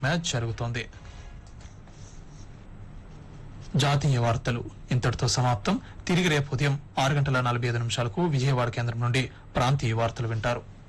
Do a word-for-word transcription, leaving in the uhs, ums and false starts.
Match జరుగుతోంది. జాతీయ వార్తలు ఇంతటితో సమాప్తం. తిరిగి రేపు ఉదయం ఆరు గంటల నలభై ఐదు నిమిషాలకు విజయవాడ కేంద్రం నుండి ప్రాంతీయ వార్తలు వింటారు.